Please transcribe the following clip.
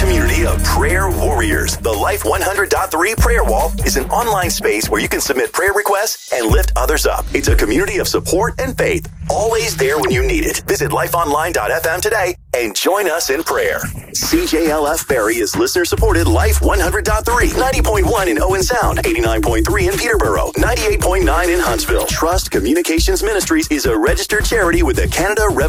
community of prayer warriors. The Life 100.3 Prayer Wall is an online space where you can submit prayer requests and lift others up. It's a community of support and faith, always there when you need it. Visit lifeonline.fm today and join us in prayer. CJLF Barrie is listener-supported Life 100.3, 90.1 in Owen Sound, 89.3 in Peterborough, 98.9 in Huntsville. Trust Communications Ministries is a registered charity with the Canada Revenue